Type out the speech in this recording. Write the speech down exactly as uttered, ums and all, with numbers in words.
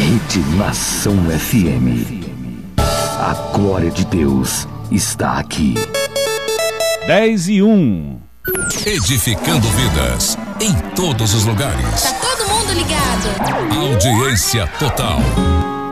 Rede Nação F M. A glória de Deus está aqui. dez e um. Edificando vidas em todos os lugares. Tá todo mundo ligado. Audiência total.